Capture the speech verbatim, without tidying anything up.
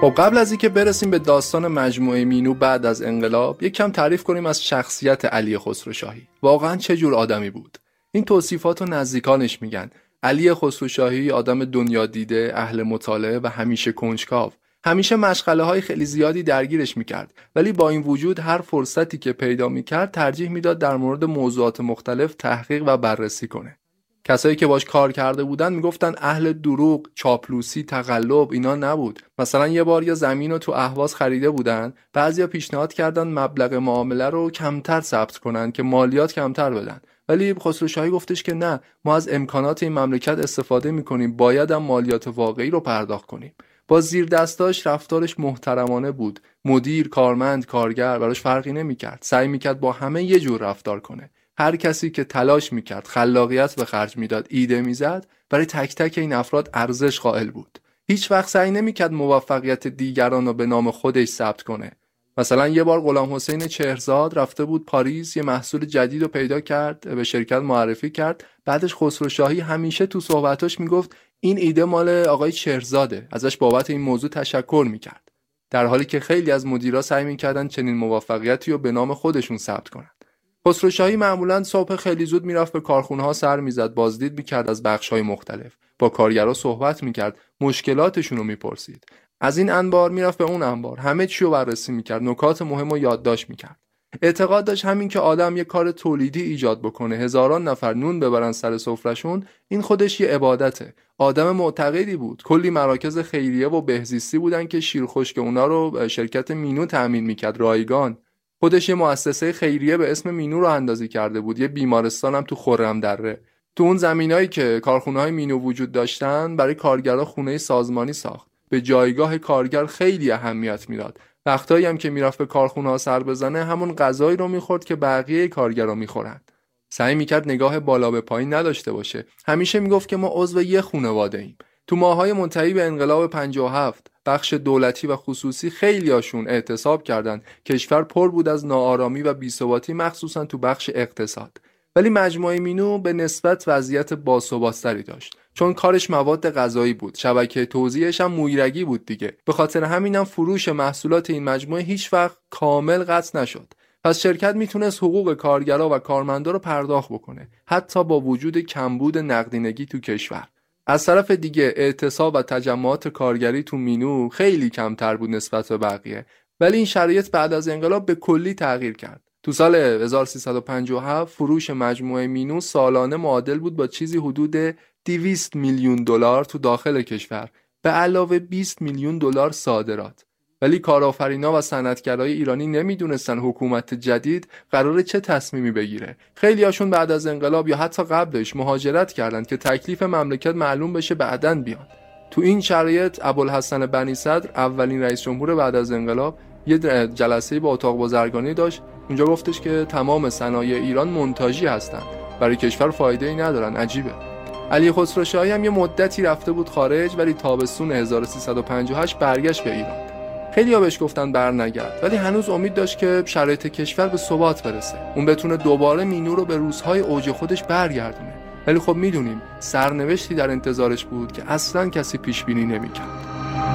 خب قبل از اینکه برسیم به داستان مجموعه مینو بعد از انقلاب، یک کم تعریف کنیم از شخصیت علی خسروشاهی. واقعا چه جور آدمی بود؟ این توصیفات رو نزدیکانش میگن. علی خسروشاهی آدم دنیا دیده، اهل مطالعه و همیشه کنجکاو. همیشه مشغله های خیلی زیادی درگیرش میکرد، ولی با این وجود هر فرصتی که پیدا میکرد ترجیح میداد در مورد موضوعات مختلف تحقیق و بررسی کنه. کسایی که باش کار کرده بودن میگفتن اهل دروغ، چاپلوسی، تقلب اینا نبود. مثلا یه بار یه زمین رو تو اهواز خریده بودن، بعضیا پیشنهاد کردن مبلغ معامله رو کمتر ثبت کنن که مالیات کمتر بدن، ولی خسروشاهی گفتش که نه، ما از امکانات این مملکت استفاده میکنیم، باید هم مالیات واقعی رو پرداخت کنیم. با زیر دستاش رفتارش محترمانه بود. مدیر، کارمند، کارگر براش فرقی نمیکرد. سعی میکرد با همه یه جور رفتار کنه. هر کسی که تلاش میکرد، خلاقیت به خرج میداد، ایده میزد، برای تک تک این افراد ارزش قائل بود. هیچ وقت سعی نمیکرد موفقیت دیگران رو به نام خودش ثبت کنه. مثلا یه بار غلام حسین چهرزاد رفته بود پاریس، یه محصول جدید رو پیدا کرد، به شرکت معرفی کرد. بعدش خسروشاهی همیشه تو صحبتاش میگفت این ایده مال آقای چهرزاده، ازش بابت این موضوع تشکر میکرد. در حالی که خیلی از مدیرا سعی میکردن چنین موفقیتی رو به نام خودشون ثبت کنن. خسروشاهی معمولاً صبح خیلی زود میرفت به کارخونه‌ها سر میزد، بازدید میکرد از بخش‌های مختلف، با کارگرا صحبت میکرد، مشکلاتشون رو میپرسید. از این انبار میرفت به اون انبار، همه چی رو بررسی میکرد، نکات مهم رو یادداشت میکرد. اعتقاد داشت همین که آدم یه کار تولیدی ایجاد بکنه، هزاران نفر نون ببرن سر سفرهشون، این خودش یه عبادته. آدم معتقدی بود. کلی مراکز خیریه و بهزیستی بودن که شیرخشک اونا رو شرکت مینو تامین میکرد، رایگان. خودش یه مؤسسه خیریه به اسم مینو رو اندازی کرده بود، یه بیمارستان هم تو خرم‌دره. تو اون زمینایی که کارخونه‌های مینو وجود داشتن، برای کارگرا خونه سازمانی ساخت. به جایگاه کارگر خیلی اهمیت میداد. وقتایی هم که میرفت به کارخونه‌ها سر بزنه، همون غذایی رو میخورد که بقیه کارگرا میخورن. سعی میکرد نگاه بالا به پایین نداشته باشه. همیشه میگفت که ما عضو یه خانواده ایم. تو ماه‌های منتهی به انقلاب پنجاه و هفت، بخش دولتی و خصوصی خیلیاشون اعتصاب کردند. کشور پر بود از ناآرامی و بی‌ثباتی، مخصوصا تو بخش اقتصاد. ولی مجموعه مینو به نسبت وضعیت باثبات‌تری داشت، چون کارش مواد غذایی بود، شبکه توزیعش هم مویرگی بود دیگه. به خاطر همینم فروش محصولات این مجموعه هیچ وقت کامل قطع نشد. پس شرکت میتونست حقوق کارگرا و کارمندا رو پرداخت بکنه، حتی با وجود کمبود نقدینگی تو کشور. از طرف دیگه اعتصاب و تجمعات کارگری تو مینو خیلی کمتر بود نسبت به بقیه، ولی این شرایط بعد از انقلاب به کلی تغییر کرد. تو سال هزار و سیصد و پنجاه و هفت فروش مجموعه مینو سالانه معادل بود با چیزی حدود دویست میلیون دلار تو داخل کشور، به علاوه بیست میلیون دلار صادرات. ولی کارآفرینا و صنعتگرای ایرانی نمیدونستن حکومت جدید قراره چه تصمیمی بگیره. خیلی هاشون بعد از انقلاب یا حتی قبلش مهاجرت کردند که تکلیف مملکت معلوم بشه بعداً بیان. تو این شرایط ابوالحسن بنی صدر، اولین رئیس جمهور بعد از انقلاب، یه جلسه‌ای با اتاق بازرگانی داشت. اونجا گفتش که تمام صنایع ایران مونتاژی هستن، برای کشور فایده‌ای ندارن. عجیبه. علی خسروشاهی هم یه مدتی رفته بود خارج، ولی تابستون هزار و سیصد و پنجاه و هشت برگشت به ایران. خیلی‌ها بهش گفتن برنگرد، ولی هنوز امید داشت که شرایط کشور به ثبات برسه، اون بتونه دوباره مینو رو به روزهای اوج خودش برگردونه. ولی خب میدونیم سرنوشتی در انتظارش بود که اصلاً کسی پیش بینی نمی‌کرد.